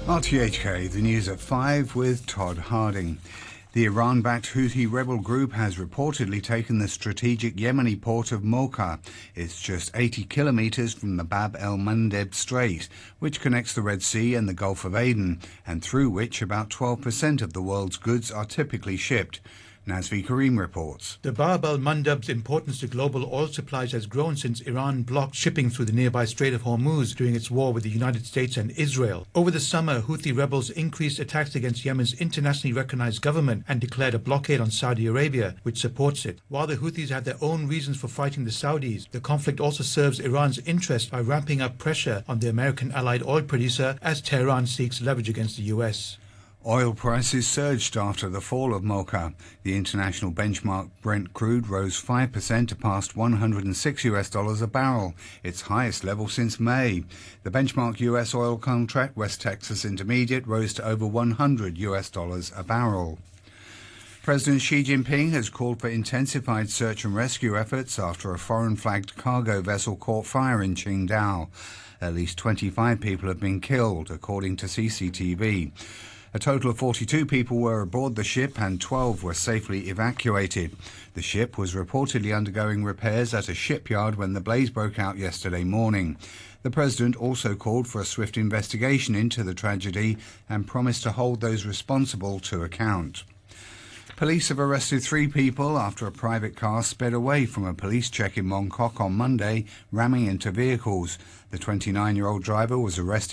RTHK, the news at 5 with Todd Harding. The Iran-backed Houthi rebel group has reportedly taken the strategic Yemeni port of Mocha. It's just 80 kilometers from the Bab el-Mandeb Strait, which connects the Red Sea and the Gulf of Aden, and through which about 12% of the world's goods are typically shipped. Nazvi Karim reports. The Bab el-Mandeb's importance to global oil supplies has grown since Iran blocked shipping through the nearby Strait of Hormuz during its war with the United States and Israel. Over the summer, Houthi rebels increased attacks against Yemen's internationally recognized government and declared a blockade on Saudi Arabia, which supports it. While the Houthis had their own reasons for fighting the Saudis, the conflict also serves Iran's interest by ramping up pressure on the American allied oil producer as Tehran seeks leverage against the US. Oil prices surged after the fall of Mocha. The international benchmark Brent crude rose 5% to past $106 a barrel, its highest level since May. The benchmark US oil contract, West Texas Intermediate, rose to over $100 a barrel. President Xi Jinping has called for intensified search and rescue efforts after a foreign-flagged cargo vessel caught fire in Qingdao. At least 25 people have been killed, according to CCTV. A total of 42 people were aboard the ship and 12 were safely evacuated. The ship was reportedly undergoing repairs at a shipyard when the blaze broke out yesterday morning. The president also called for a swift investigation into the tragedy and promised to hold those responsible to account. Police have arrested 3 people after a private car sped away from a police check in Mongkok on Monday, ramming into vehicles. The 29-year-old driver was arrested